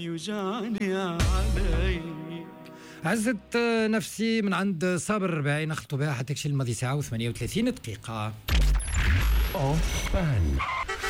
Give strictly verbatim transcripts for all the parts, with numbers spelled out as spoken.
يوجعني علي. عزت نفسي من عند صابر الرباعي نخلطوا بها حتى كشي الماضي ساعة وثمانية وثلاثين دقيقة. أوبان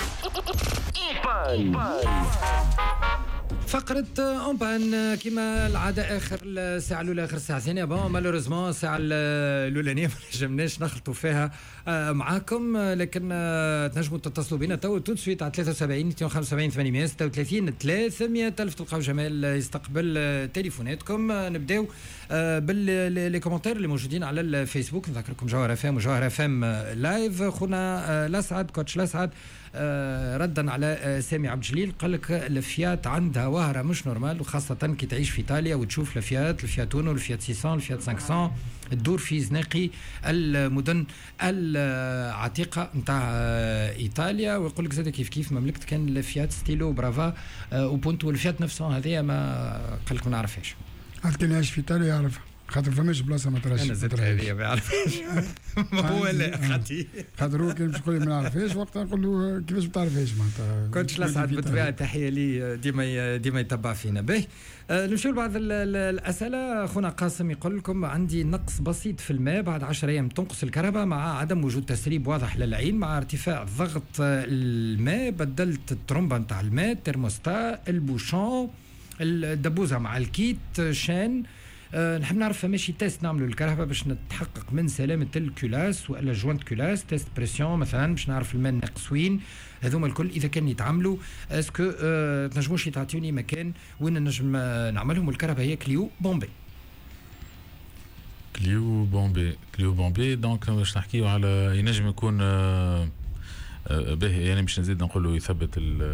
فقرة أوبان كما العادة آخر الساعة الأولى آخر الساعة الثانية. بون مالوريزمون الساعة الأولانية ما نجمناش نخلطوا فيها معاكم، لكن تنجموا تتصلوا بنا تو تو سويت على ثلاثة وسبعين اثنين وخمسة وسبعين ثمانمائة وستة وثلاثين ثلاثمائة ألف. تلقاو جمال يستقبل تليفوناتكم. نبداو باللي كومنتير اللي موجودين على الفيسبوك. نذكركم جوهر اف ام وجوهر اف ام لايف. خونا لاسعد كوتش لاسعد ردا على سامي عبد الجليل قال لك الفيات عندها وهره مش نورمال، وخاصه كي تعيش في ايطاليا وتشوف الفيات الفيات اونو الفيات ستمائة الفيات خمسمائة تدور في زناقي المدن العتيقه نتاع ايطاليا. ويقول لك زاد كيف كيف مملكه كان الفيات ستيلو برافا وبونتو الفيات نفسهم هذه ما قال لك ما نعرفهاش. هاد كان يعيش في ايطاليا يعرفها خاطر فماش بلاصه ما تراش. انا زدت هذه ما يعرفهاش ما هو لا خاطي خاطر هو كان باش يقول لي ما نعرفهاش وقتها نقول له كيفاش ما تعرفهاش معناتها. كنت لاسعد بالطبيعه تحيه لي ديما ديما يتبع فينا. باهي نمشيو لبعض الاسئله. اخونا قاسم يقول لكم عندي نقص بسيط في الماء بعد عشر ايام تنقص الكهرباء مع عدم وجود تسريب واضح للعين مع ارتفاع ضغط الماء. بدلت الترمبه نتاع الماء الترموستا البوشون الدبوزه مع الكيت شان. أه نحب نعرف ماشي تيست نعملوا الكهرباء باش نتحقق من سلامه الكلاس ولا جوانت كلاس تيست بريسيون مثلا باش نعرف الماء ناقص وين. هذوما الكل اذا كان يتعملوا اسكو أه تنجموش تعطيوني مكان وين نجم نعملهم الكهرباء. هي كليو بومبي كليو بومبي كليو بومبي دونك باش نحكيو على ينجم يكون أه باهي يعني باش نزيد نقولوا يثبت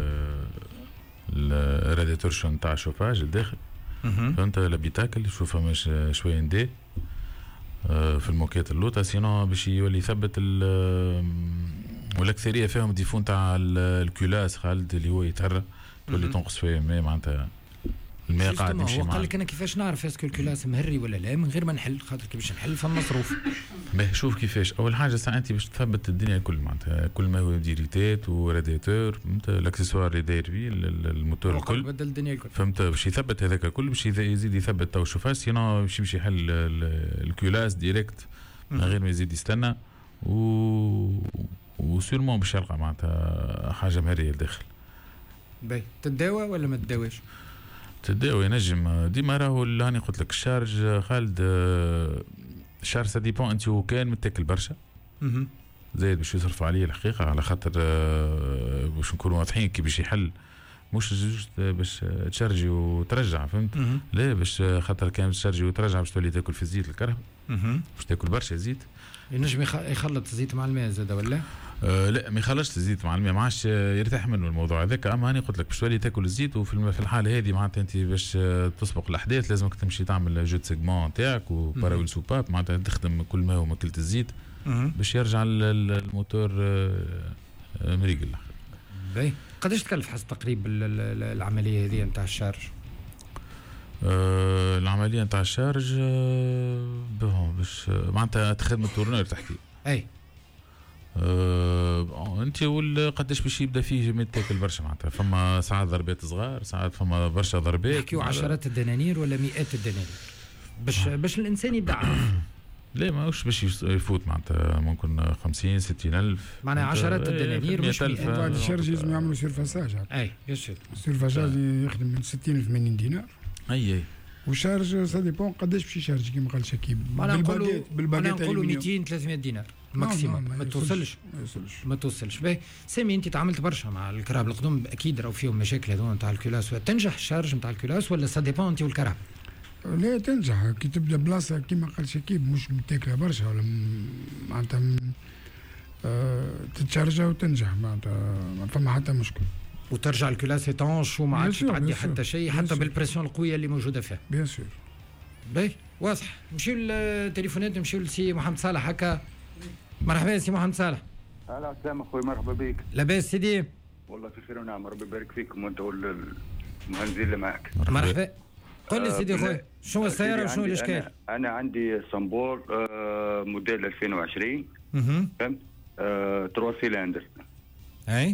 الرادياتور شو نتاع الشوفاج الداخل. فهمت لابيتاك اللي شوفها مش شويه ندي في الموكيت اللوطه سينو باش يولي يثبت والاكثريه فيهم ديفون تاع الكلاس خالد اللي هو يتهرى تولي تنقص فيه الماء معناتها الماء قاعد يمشي معاه. قال لك انا كيفاش نعرف اسكو الكلاس مهري ولا لا من غير ما نحل خاطر كي باش نحل فالمصروف. باهي شوف كيفاش اول حاجه ساعتي باش تثبت الدنيا كل معناتها كل ما هو ديريتات ورادياتور فهمت الاكسسوار اللي داير فيه الموتور الكل بدل الدنيا الكل فهمت باش يثبت هذاك الكل باش يزيد يثبت تو الشوفاج سينو باش يمشي يحل الكلاس ديريكت من غير ما يزيد يستنى و وسيرمون باش يلقى معناتها حاجه مهريه لداخل. باهي تداوى ولا ما تداواش؟ تداوي ينجم ديما راهو هاني قلت لك الشارج خالد الشارج سا ديبون انت وكان متاكل برشا زايد باش يصرف عليه الحقيقه على خاطر باش نكونوا واضحين كي باش يحل مش جوست باش تشارجي وترجع فهمت لا باش خاطر كان تشارجي وترجع باش تولي تاكل في الزيت الكهرباء باش تاكل برشا زيت. ينجم يخلط الزيت مع الماء زاد ولا أه لا ما يخلطش الزيت مع الماء ما عادش يرتاح منه الموضوع هذاك. اما هاني قلت لك باش تولي تاكل الزيت وفي في الحاله هذه معناتها انت باش تسبق الاحداث لازمك تمشي تعمل جو سيجمون تاعك وباراول سوباب معناتها تخدم كل ما هو ماكلة الزيت باش يرجع الموتور مريقل. باهي قداش تكلف حسب تقريب العمليه هذه نتاع الشارج؟ أه العمليه نتاع الشارج أه باش معناتها تخدم التورنير تحكي اي أه انت قداش باش يبدا فيه متاكل برشا معناتها فما ساعات ضربات صغار ساعات فما برشا ضربات نحكيو عشرات الدنانير ولا مئات الدنانير باش باش الانسان يبدا لا ماهوش باش يفوت معناتها ممكن خمسين ستين ألف معناها عشرات الدنانير مش مئة. بعد الشارج لازم يعملوا سيرفاساج اي يسير سيرفاساج يخدم من ستين ل ثمانين دينار اي اي وشارج سا ديبون قداش باش يشارج كيما قال شكيب بالباكيت بالباكيت نقولوا مئتين ثلاثمائة دينار ماكسيموم ما توصلش ما توصلش. باهي سامي انت تعاملت برشا مع الكراب القدم اكيد راهو فيهم مشاكل هذوما نتاع الكلاس. تنجح الشارج نتاع الكلاس ولا سا ديبون انت والكراب؟ لا تنجح كي تبدا بلاصه كيما قال شكيب مش متاكله برشا ولا معناتها أه تتشارجها وتنجح معناتها ما فما حتى مشكل وترجع الكلاس تانش وما عادش تعدي حتى شيء حتى بالبريسيون القويه اللي موجوده فيها. بيان سور. باهي واضح. نمشيو للتليفونات نمشيو لسي محمد صالح هكا. مرحبا سي محمد صالح. هلا سلام اخوي مرحبا بك. لاباس سيدي؟ والله في خير ونعم ربي يبارك فيكم وانت والمهندسين اللي معك. مرحبا. قل لي سيدي خويا شنو السياره وشنو الاشكال؟ أنا, انا عندي صنبور آه موديل ألفين وعشرين فهمت آه ثلاثة سيلندر اي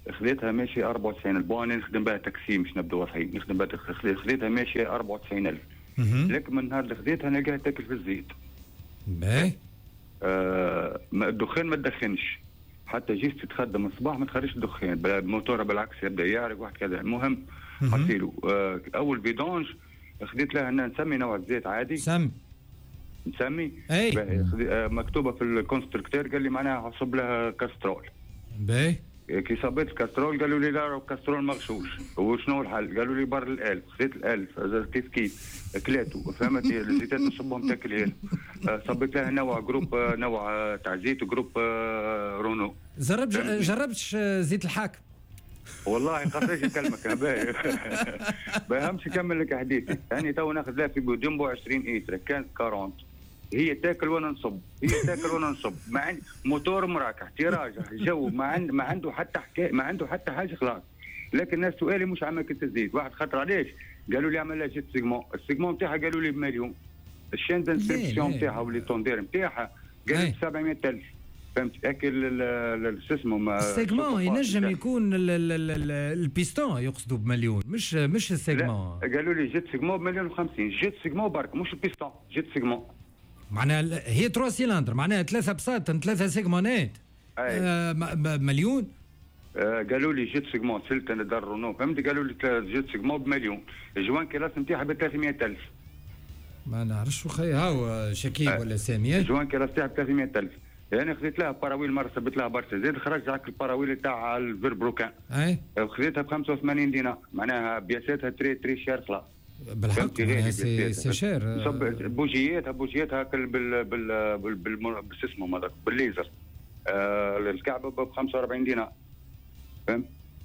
خذيتها ماشي أربعة وتسعين ألف. بون نخدم بها تاكسي مش نبدا واضحين، نخدم بها خذيتها ماشي أربعة وتسعين ألف. لكن من النهار اللي خذيتها نلقاها تاكل في الزيت. باهي. آه الدخان ما تدخنش، حتى جيت تتخدم الصباح ما تخرجش الدخان، الموتور بالعكس يبدا يعرق واحد كذا. المهم حطيله آه اول فيدونج خذيت لها ان نسمي نوع الزيت عادي. سمي نسمي اي آه مكتوبه في الكونستركتور قال لي معناها حصب لها كاسترول. باهي. كي صبيت الكاسترول قالوا لي لا راهو الكاسترول مغشوش. وشنو الحل؟ قالوا لي بر الالف. خذيت الالف كيف كيف كلاتو فهمتي الزيتات نصبهم تاكل هنا. صبيت لها نوع جروب نوع تاع زيت وجروب رونو. جربت جربتش زيت الحاكم؟ والله قصيش نكلمك باهي باهي همش نكمل لك حديثي. يعني تو ناخذ لها في بوجنبو عشرين ايتر كانت أربعين. هي تاكل وانا نصب، هي تاكل وانا نصب. ما عندي موتور مراكح تيراجه جو ما عنده ما عنده حتى حكايه ما عنده حتى حاجه خلاص. لكن الناس سؤالي مش عمل كنت الزيت واحد خاطر علاش؟ قالوا لي اعمل لها جيت سيجمون، السيجمون نتاعها قالوا لي بمليون. الشين دانسكريبسيون نتاعها واللي توندير نتاعها قالوا لي ب سبعمية ألف. فهمت؟ اكل شو اسمه السيجمون ينجم يكون البيستون يقصدوا بمليون مش مش السيجمون. قالوا لي جيت سيجمون بمليون وخمسين. جيت سيجمون برك مش البيستون، جيت سيجمون معناها هي ثلاثة سيلندر معناها ثلاثة بساط ثلاثة سيجمونات. آه مليون. آه قالوا لي جيت سيجمون سلتن دار رونو فهمت؟ قالوا لي جيت سيجمون بمليون. الجوان كلاس نتاعها ب ثلاثمية ألف. ما نعرفش خي هاو شكيب آه. ولا سامي. الجوان كلاس نتاعها ب ثلاثمية ألف. يعني خذيت لها باراويل مره سبت لها برشا زيد خرجت على الباراويل تاع الفيربروكان. اي خذيتها ب خمسة وثمانين دينار معناها بياساتها تري تري شير خلاص. بالحق سي سي شير. بوجياتها بوجياتها بال بال بال بال اسمه هذاك بالليزر. آه الكعبه ب خمسة وأربعين دينار. فهمت؟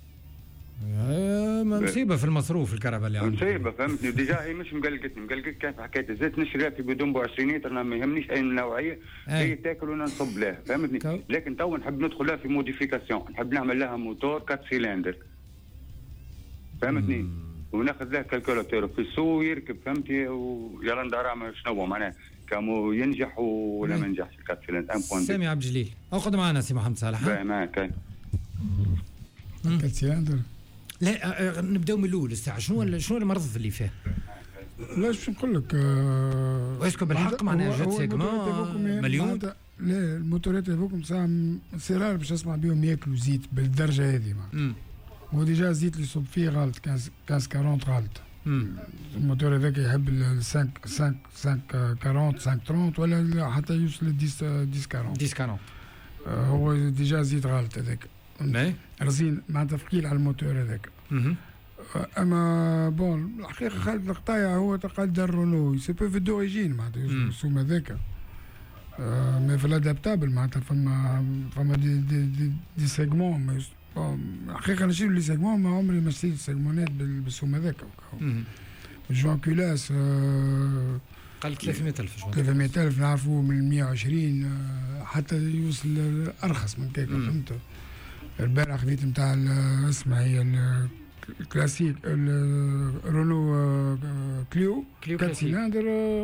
مصيبه في المصروف الكهرباء اللي عندك. مصيبه فهمتني. ديجا هي مش مقلقتني مقلقت كيف حكايه الزيت نشريها في بدومبو عشرين لتر انا ما يهمنيش اي نوعيه. هي تاكل وانا نصب لها فهمتني. كو. لكن تو نحب ندخل لها في موديفيكاسيون، نحب نعمل لها موتور أربعة سيلندر فهمتني. مم. وناخذ لها كالكولاتور في السوق يركب فهمتي ويلا ندار شنو معناها كامو ينجح ولا ما ينجحش أربعة سيلندر. سامي عبد الجليل اقعد معنا سي محمد صالح. باهي معك. أربعة سيلندر لا نبداو من الاول الساعه. شنو شنو المرض اللي فيه؟ لا شو نقول لك واسكو بالحق معناها جات سيجمون مليون. لا الموتورات هذوكم ساعه سرار باش اسمع بهم ياكلوا زيت بالدرجه هذه. هو ديجا الزيت اللي يصب فيه غلط خمسة أربعين غلط. الموتور هذاك يحب ال خمسة خمسة خمسة أربعين خمسة ثلاثين ولا حتى يوصل ل عشرة أربعين. عشرة أربعين هو ديجا زيت غلط هذاك. رزين معناتها ثقيل على الموتور هذاك. اما بون الحقيقه خالد القطايع هو تقدر رونو سي بو في دوريجين معناتها السوم هذاك. مي في الادابتابل معناتها فما فما دي دي دي, دي سيجمون. الحقيقه نشيل لي سيجمون ما عمري ما شريت سيجمونات بالسوم هذاك. جوان كولاس قال ثلاثمية ألف. ثلاثمية ألف نعرفوه من مية وعشرين حتى يوصل ارخص من كيك فهمت. البارح خذيت نتاع اسمها هي الكلاسيك الرونو كليو أربعة سيلندر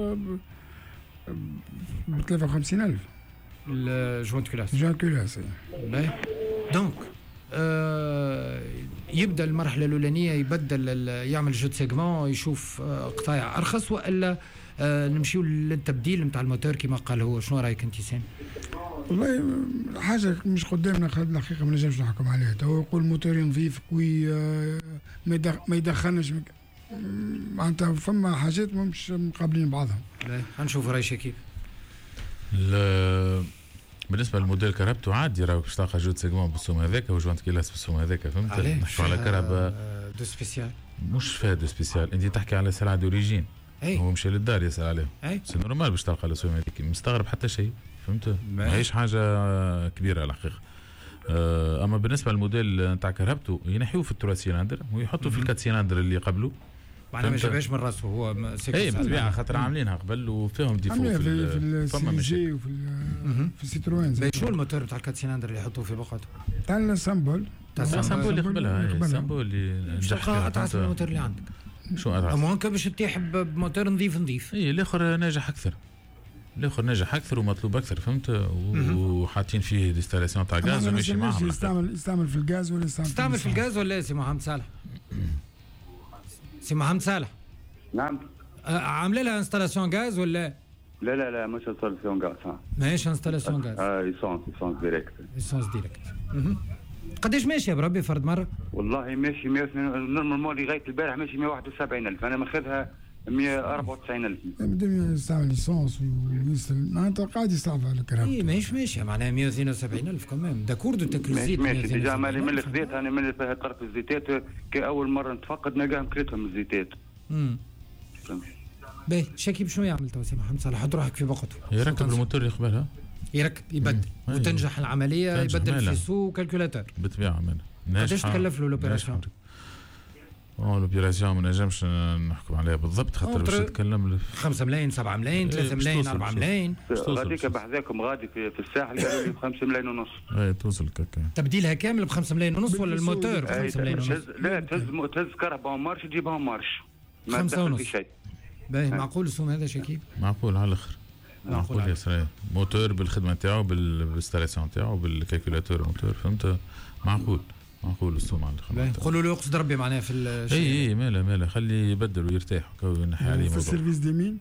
ب ثلاثة وخمسين ألف. الجوانت كلاس. جوانت كلاس. دونك آه يبدا المرحله الاولانيه يبدل يعمل جو سيجمون يشوف آه قطايع ارخص والا آه نمشيو للتبديل نتاع الموتور كما قال هو. شنو رايك انت سامي؟ والله حاجه مش قدامنا خالد الحقيقه ما نجمش نحكم عليها. تو يقول موتور نظيف قوي ما يدخلناش معناتها فما حاجات مش مقابلين بعضهم. لا هنشوف راي شكيب. بالنسبه للموديل كهربته عادي راهو باش تلقى جود سيجمون بالسوم هذاك وجوانت كيلاس بالسوم هذاك فهمت. نحكوا على كهرباء دو سبيسيال مش فيها دو سبيسيال. انت تحكي على سلعه دوريجين. هو مشى للدار يسال عليهم. سي نورمال باش تلقى السوم هذيك مستغرب حتى شيء فهمت. ماهيش حاجه كبيره على الحقيقه. اما بالنسبه للموديل نتاع كهربته ينحيوه في الثلاث سيلندر ويحطوا في الكات سيلندر اللي قبله. معناها ما جابهاش من راسه هو اي بالطبيعه خاطر عاملينها قبل وفيهم ديفو في في فما مشي وفي في السيتروين. شو الموتور نتاع الكات سيلندر اللي يحطوه في بقعته؟ تاع السامبول تاع السامبول اللي قبلها السامبول اللي نجح فيها. اتعس من الموتور اللي عندك. شو اتعس؟ ممكن باش تطيح بموتور نظيف نظيف. اي الاخر ناجح اكثر. الاخر ناجح اكثر ومطلوب اكثر فهمت وحاطين فيه ديستالاسيون تاع غاز وماشي معاهم. يستعمل يستعمل في الغاز ولا يستعمل يستعمل في الغاز ولا سي محمد صالح؟ سي محمد صالح نعم. عامله لها انستالاسيون غاز ولا؟ لا لا لا مش انستالاسيون غاز. ماهيش انستالاسيون غاز. اه ايسونس ايسونس ديريكت. ايسونس ديريكت. قداش ماشي يا بربي فرد مره؟ والله ماشي مية نورمالمون لغايه البارح ماشي مية وواحد وسبعين ألف، انا ماخذها مية وأربعة وتسعين ألف. بدهم يستعمل ايسونس ويستعمل معناتها قاعد يستعمل على الكرهب. اي ماهيش ماشيه معناها مية واثنين وسبعين ألف كمان داكورد وتاكل الزيت. ماشي ماشي ديجا مالي من اللي خذيتها انا من اللي فيها طرف الزيتات كي اول مره نتفقد نلقاهم كريتهم الزيتات. امم باهي شاكي بشنو يعمل تو سي محمد صالح؟ حط روحك في وقته. يركب الموتور يقبلها يركب يبدل مم. وتنجح العمليه يبدل في سو كالكولاتور بالطبيعه. من قداش تكلف له لوبيراسيون؟ اه لوبيراسيون ما نجمش نحكم عليها بالضبط خاطر باش نتكلم خمسة ملايين سبعة ملايين ثلاثة ملايين أربعة ملايين. غاديك بحذاكم غادي في, في الساحل قالوا لي ب خمسة ملايين ونص. اي توصل كاكا. تبديلها كامل ب خمسة ملايين ونص ولا الموتور ب خمسة ملايين ونص؟ لا تهز تهز كهرباء مارش تجيبها مارش. ما خمسة ونص. شيء. باهي معقول السوم هذا شكيب؟ معقول على الاخر. معقول ياسر. موتور بالخدمه تاعو بالانستالاسيون تاعو بالكالكولاتور موتور فهمت معقول. معقول السوم على الخدمه. قولوا له يقصد ربي معناها في الشيء. اي اي ماله ماله خليه يبدل ويرتاح وينحي عليه موضوع. في السيرفيس دي مين؟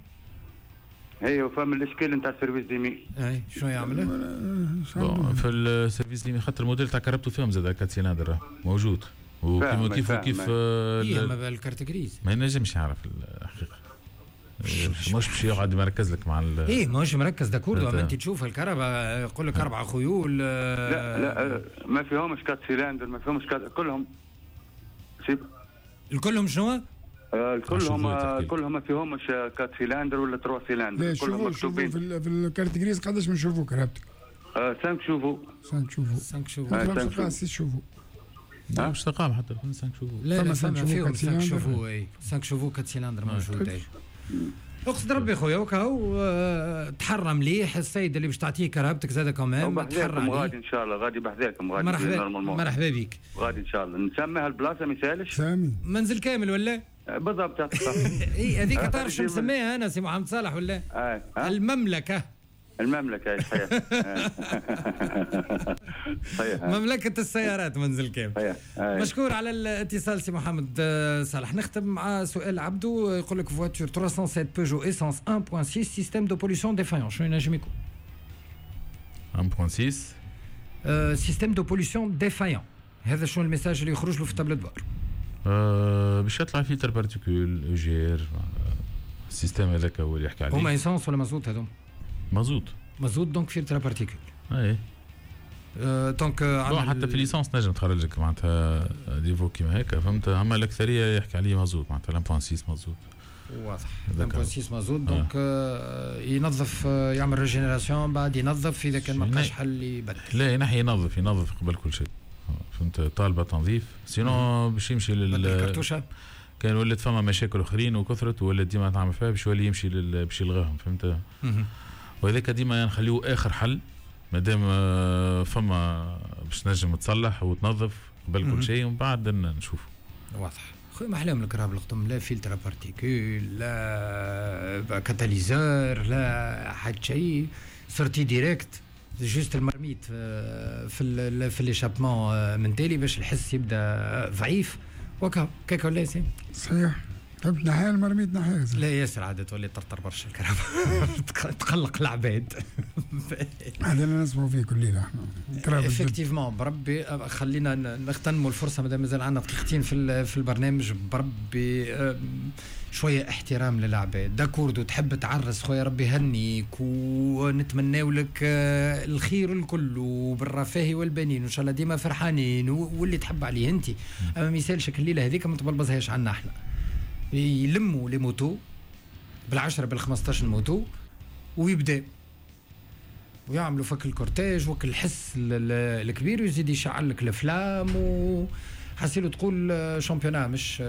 هي وفهم الاشكال نتاع السيرفيس دي مين. اي شنو يعمل؟ في السيرفيس دي مين خاطر الموديل تاع كهربته فيهم زاد كات سيلندر موجود وكيف كيف كيف هي ما بالكارت جريز ما ينجمش يعرف الحقيقه. مش باش يقعد مركز لك مع ال ايه ماهوش مركز داكورد اما انت تشوف الكهرباء يقول لك اربع خيول. لا لا ما فيهمش كات سيلندر ما فيهمش كات كلهم سيب الكلهم شنو؟ كلهم كلهم ما فيهمش كات سيلندر ولا تروا سيلندر كلهم مكتوبين في الكارت جريز. قداش بنشوفوا كهربتك؟ خمسة شوفوا خمسة شوفوا خمسة شوفوا خمسة شوفوا لا مش تقام حتى خمسة شوفوا. لا لا فما فيهم خمسة شوفوا اي خمسة شوفوا كات سيلندر موجود. اي اقصد ربي خويا وكاو تحرى مليح السيد اللي باش تعطيه كرهبتك زاد كمان تحرى عليه. غادي ان شاء الله غادي بحذاكم غادي مرحبا مرحبا بك. غادي ان شاء الله نسميها البلاصه ما يسالش سامي منزل كامل ولا بالضبط. اي هذيك تعرف شو مسميها انا سي محمد صالح ولا المملكه. المملكة صحيح. صحيح. مملكة السيارات منزل كامل. صحيح. مشكور على الاتصال سي محمد صالح. نختم مع سؤال عبدو يقول لك فواتور ثلاثمائة وسبعة بيجو ايسانس واحد فاصلة ستة سيستم دو بوليسيون ديفايون شنو ينجم يكون؟ واحد فاصلة ستة سيستم دو بوليسيون ديفايون هذا شنو الميساج اللي يخرج له في التابلت بار؟ أه باش يطلع فلتر بارتيكول اوجير السيستم هذاك هو اللي يحكي عليه. هما ايسانس ولا مازوت هذوما؟ مازوت مازوت دونك فلتر بارتيكول. اي أه دونك حتى في ليسانس نجم تخرج لك معناتها ديفو كيما هيك فهمت. اما الاكثريه يحكي عليه مازوت معناتها واحد فاصلة ستة مازوت واضح. واحد فاصلة ستة مازوت دونك آه. ينظف يعمل ريجينيراسيون بعد ينظف اذا كان ما بقاش حل يبدل. لا ينحي ينظف ينظف قبل كل شيء فهمت. طالبه تنظيف سينو باش يمشي للكرتوشه. كان ولات فما مشاكل اخرين وكثرت ولا ديما تعمل فيها باش يولي يمشي باش يلغاهم فهمت. وهذاك ديما نخليوه اخر حل مادام فما باش نجم تصلح وتنظف قبل كل شيء ومن بعد نشوف. واضح خويا ما احلاهم الكرهب القطم لا فلتر بارتيكول لا كاتاليزور لا حد شيء سورتي ديريكت جوست المرميت في ال في ليشابمون من تالي باش الحس يبدا ضعيف وكا كيك ولا سي صحيح. تحب نحيا المرميت نحيا لا ياسر عاد تولي طرطر برشا الكهرباء تقلق العباد. هذا اللي نسمعوا فيه كل ليله احنا افكتيفمون بربي. خلينا نغتنموا الفرصه مادام مازال عندنا دقيقتين في في البرنامج بربي شويه احترام للعباد داكورد وتحب تعرس خويا ربي يهنيك ونتمناو لك الخير الكل وبالرفاه والبنين وان شاء الله ديما فرحانين واللي تحب عليه انت. اما مثال شكل الليله هذيك ما تبلبزهاش عنا احنا. يلموا لي موتو بالعشرة بالخمسطاش موتو ويبدا ويعملوا فك الكورتاج وك الحس الكبير ويزيد يشعل لك الافلام وحسيلو تقول شامبيونا مش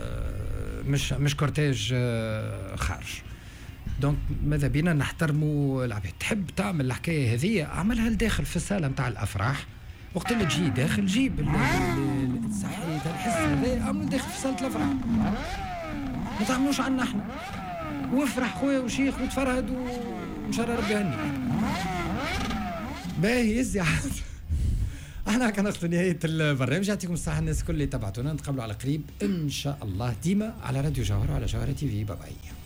مش مش كورتاج خارج. دونك ماذا بينا نحترموا العباد. تحب تعمل الحكايه هذه اعملها لداخل في الصاله نتاع الافراح وقت اللي تجي داخل جيب الصحيح الحس هذا اعملوا داخل في صاله الافراح ما تعملوش عنا احنا. وافرح خويا وشيخ وتفرهد و ان شاء الله ربي يهني. باهي يزعل. احنا كان ناخذ نهايه البرنامج. يعطيكم الصحه الناس الكل اللي تبعتونا، نتقابلوا على قريب ان شاء الله ديما على راديو جوهر وعلى جوهر تي في. باي باي.